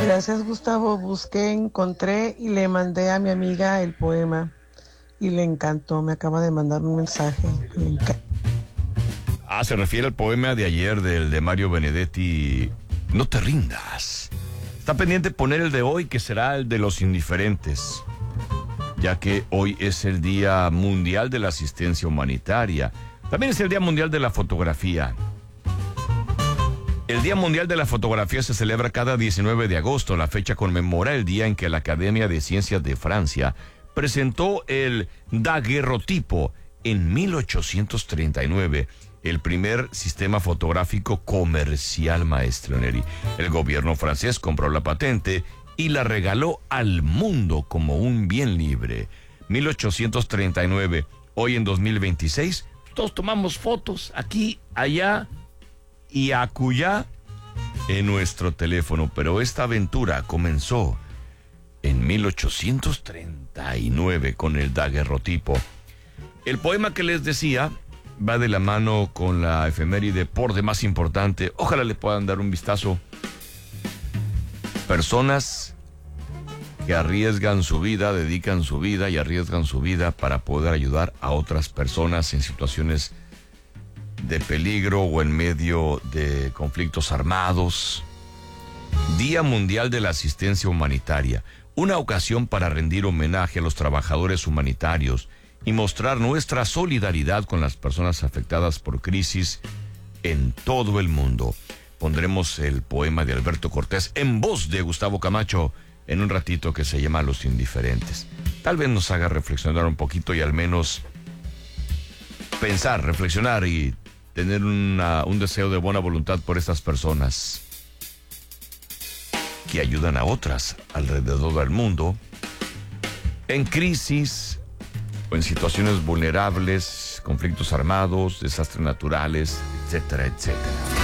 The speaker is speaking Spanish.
Gracias, Gustavo. Busqué, encontré y le mandé a mi amiga el poema. Y le encantó. Me acaba de mandar un mensaje. Se refiere al poema de ayer del de Mario Benedetti. No te rindas. Está pendiente poner el de hoy, que será el de los indiferentes, ya que hoy es el Día Mundial de la Asistencia Humanitaria. También es el Día Mundial de la Fotografía. El Día Mundial de la Fotografía se celebra cada 19 de agosto. La fecha conmemora el día en que la Academia de Ciencias de Francia presentó el daguerrotipo en 1839, el primer sistema fotográfico comercial, maestro Neri. El gobierno francés compró la patente y la regaló al mundo como un bien libre. 1839, hoy en 2026, todos tomamos fotos aquí, allá y acullá en nuestro teléfono, pero esta aventura comenzó en 1839 con el daguerrotipo. El poema que les decía va de la mano con la efeméride por demás importante. Ojalá le puedan dar un vistazo. Personas que arriesgan su vida, dedican su vida y arriesgan su vida para poder ayudar a otras personas en situaciones de peligro o en medio de conflictos armados. Día Mundial de la Asistencia Humanitaria, una ocasión para rendir homenaje a los trabajadores humanitarios y mostrar nuestra solidaridad con las personas afectadas por crisis en todo el mundo. Pondremos el poema de Alberto Cortés en voz de Gustavo Camacho en un ratito, que se llama Los Indiferentes. Tal vez nos haga reflexionar un poquito y al menos pensar, reflexionar y tener un deseo de buena voluntad por estas personas que ayudan a otras alrededor del mundo en crisis o en situaciones vulnerables, conflictos armados, desastres naturales, etcétera, etcétera.